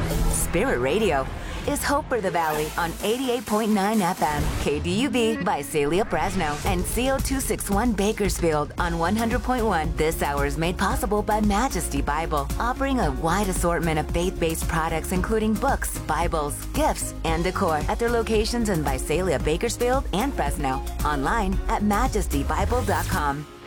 Spirit Radio is hope for the Valley on 88.9 FM, KDUB, Visalia, Fresno, and CO261 Bakersfield on 100.1. This hour is made possible by Majesty Bible, offering a wide assortment of faith-based products including books, Bibles, gifts, and decor at their locations in Visalia, Bakersfield, and Fresno. Online at majestybible.com.